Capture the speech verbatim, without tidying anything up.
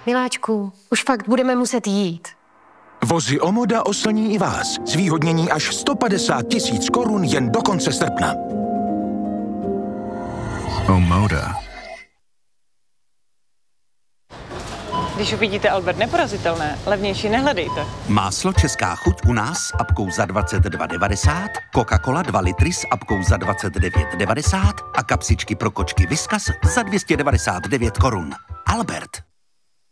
Miláčku, už fakt budeme muset jít. Vozy Omoda oslní i vás. Zvýhodnění až sto padesát tisíc korun jen do konce srpna. Omoda. Když uvidíte Albert Neporazitelné, levnější nehledejte. Máslo Česká chuť u nás s apkou za dvacet dva devadesát, Coca-Cola dva litry s apkou za dvacet devět devadesát a kapsičky pro kočky Whiskas za dvě stě devadesát devět korun. Albert.